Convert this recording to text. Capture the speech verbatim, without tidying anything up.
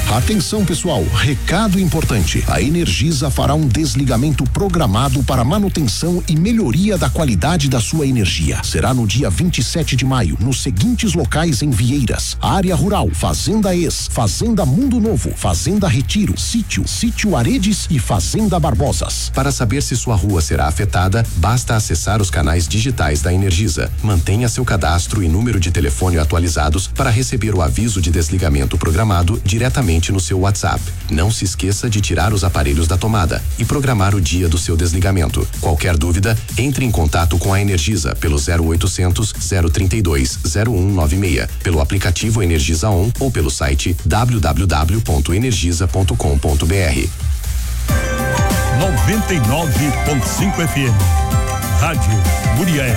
Atenção, pessoal, recado importante. A Energisa fará um desligamento programado para manutenção e melhoria da qualidade da sua energia. Será no dia vinte e sete de maio, nos seguintes locais em Vieiras: Área Rural, Fazenda Ex, Fazenda Mundo Novo, Fazenda Retiro, Sítio, Sítio Aredes e Fazenda Barbosas. Para saber se sua rua será afetada, basta acessar os canais digitais da Energisa. Mantenha seu cadastro e número de telefone atualizados para receber o aviso de desligamento programado diretamente no seu WhatsApp. Não se esqueça de tirar os aparelhos da tomada e programar o dia do seu desligamento. Qualquer dúvida, entre em contato com a Energisa pelo zero oitocentos, zero trinta e dois, zero um nove seis, pelo aplicativo Energisa On ou pelo site w w w ponto energisa ponto com ponto b r. noventa e nove ponto cinco F M. Rádio Muriaé.